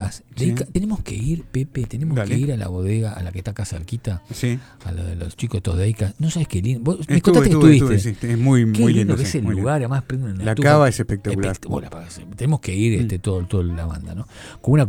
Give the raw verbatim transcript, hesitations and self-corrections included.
bodegas. Sí. Dedica, tenemos que ir, Pepe, tenemos Dale. que ir a la bodega, a la que está acá cerquita, Sí. a la de los chicos estos de Ica. No sabes qué lindo. Vos me Estuve, contaste que estuve, estuviste. estuve, sí. Es muy, Qué muy lindo lindo. que sí, es el muy lindo. lugar, además prenden una La estufa. cava es espectacular. Espect- bueno, tenemos que ir este, todo, toda la banda, ¿no? Con una